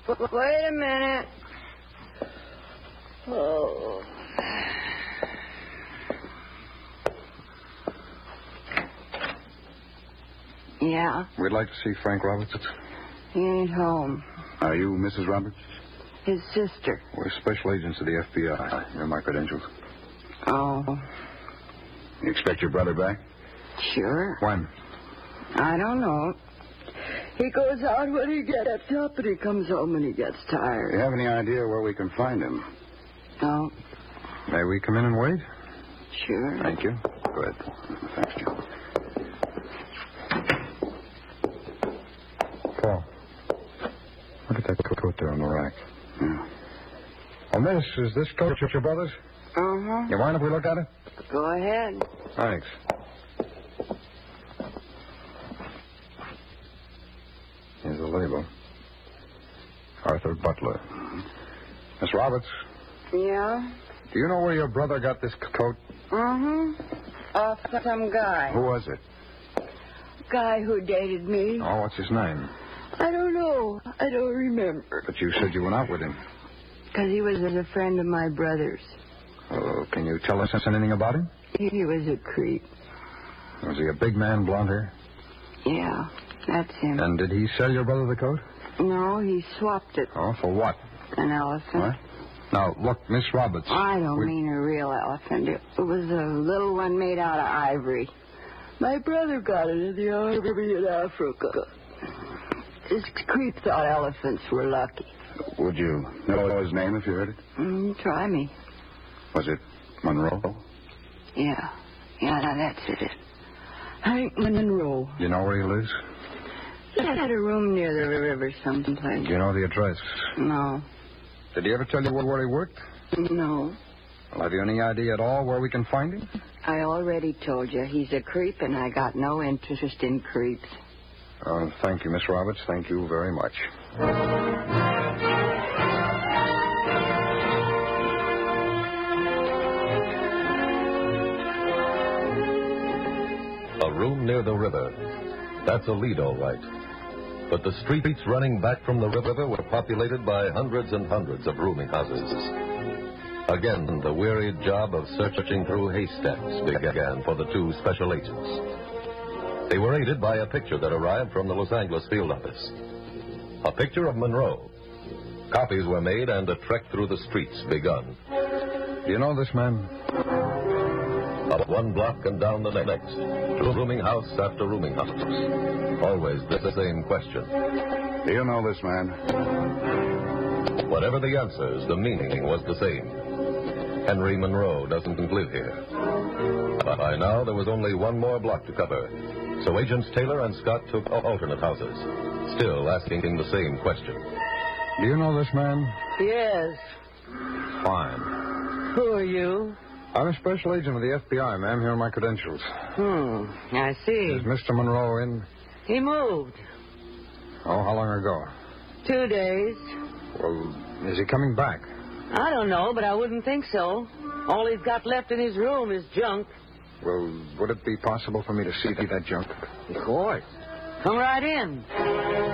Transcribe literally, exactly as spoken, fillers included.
Wait a minute. Oh. Yeah? We'd like to see Frank Roberts. He ain't home. Are you Missus Roberts? His sister. We're special agents of the F B I. Here are my credentials. Oh. You expect your brother back? Sure. When? I don't know. He goes out when he gets up, and he comes home when he gets tired. Do you have any idea where we can find him? No. May we come in and wait? Sure. Thank you. Go ahead. Thanks, Joe. Paul, look at that coat there on the rack. Yeah. Oh, miss, is this coat your brother's? Uh-huh. You mind if we look at it? Go ahead. Thanks. Here's the label. Arthur Butler. Miss Roberts. Yeah? Do you know where your brother got this coat? Uh-huh. Off some guy. Who was it? Guy who dated me. Oh, what's his name? I don't know. I don't remember. But you said you went out with him. Because he was a friend of my brother's. Oh, can you tell us anything about him? He was a creep. Was he a big man, blonde hair? Yeah, that's him. And did he sell your brother the coat? No, he swapped it. Oh, for what? An elephant. What? Now, look, Miss Roberts. I don't we... mean a real elephant. It was a little one made out of ivory. My brother got it in the army in Africa. This creep thought elephants were lucky. Would you know his name if you heard it? Mm, try me. Was it Monroe? Yeah. Yeah, now that's it. Hank Monroe. Do you know where he lives? He had a room near the river someplace. Do you know the address? No. Did he ever tell you where he worked? No. Well, have you any idea at all where we can find him? I already told you he's a creep, and I got no interest in creeps. Oh, thank you, Miss Roberts. Thank you very much. A room near the river. That's a lead, all right. But the streets running back from the river were populated by hundreds and hundreds of rooming houses. Again, the wearied job of searching through haystacks began for the two special agents. They were aided by a picture that arrived from the Los Angeles field office. A picture of Monroe. Copies were made and a trek through the streets begun. Do you know this man? Up one block and down the next, through rooming house after rooming house. Always the same question. Do you know this man? Whatever the answers, the meaning was the same. Henry Monroe doesn't live here. But by now, there was only one more block to cover. So Agents Taylor and Scott took alternate houses, still asking the same question. Do you know this man? Yes. Fine. Who are you? I'm a special agent of the F B I, ma'am. Here are my credentials. Hmm, I see. Is Mister Monroe in? He moved. Oh, how long ago? Two days. Well, is he coming back? I don't know, but I wouldn't think so. All he's got left in his room is junk. Well, would it be possible for me to see that junk? Of course. Come right in.